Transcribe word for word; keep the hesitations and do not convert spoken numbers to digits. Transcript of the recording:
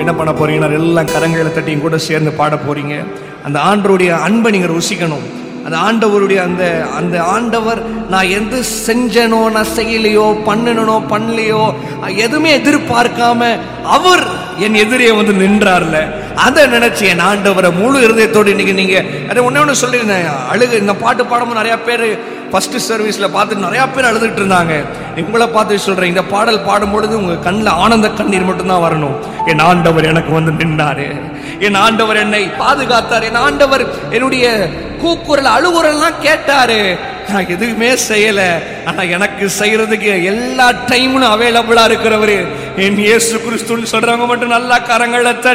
என்ன பண்ண போறீங்கன்னா எல்லாம் கரங்களை தட்டி கூட சேர்ந்து பாட போறீங்க. அந்த ஆண்டவருடைய அன்பை நீங்க ருசிக்கணும். அந்த ஆண்டவருடைய அந்த அந்த ஆண்டவர் நான் எது செஞ்சனோ நான் செய்யலையோ பண்ணனோ பண்ணலையோ எதுவுமே எதிர்பார்க்காம அவர் என் எதிரே வந்து நின்றார்ல, அதை நினைச்சு என் ஆண்டவரை முழு இருதயத்தோடு இன்னைக்கு நீங்க அதை ஒண்ணு ஒண்ணு சொல்லிருந்தேன். அழுகு இந்த பாட்டு பாடும்போது நிறைய பேர் ஃபர்ஸ்ட் சர்வீஸ்ல பார்த்துட்டு நிறைய பேர் அழுதுட்டு இருந்தாங்க. உங்களை பார்த்து சொல்றேன், இந்த பாடல் பாடும் பொழுது உங்க கண்ணில் ஆனந்த கண்ணீர் மட்டும்தான் வரணும். என் ஆண்டவர் எனக்கு வந்து நின்றாரு, என் ஆண்டவர் என்னை பாதுகாத்தார், என் ஆண்டவர் என்னுடைய கூக்குரல் அழுகுரல்லாம் கேட்டாரு. நான் எதுவுமே செய்யல, ஆனா எனக்கு செய்யறதுக்கு எல்லா டைமும் அவைலபிளா இருக்கிறவரு என் இயேசு கிறிஸ்துன்னு சொல்றவங்க மட்டும் நல்லா கரங்களை தட்டி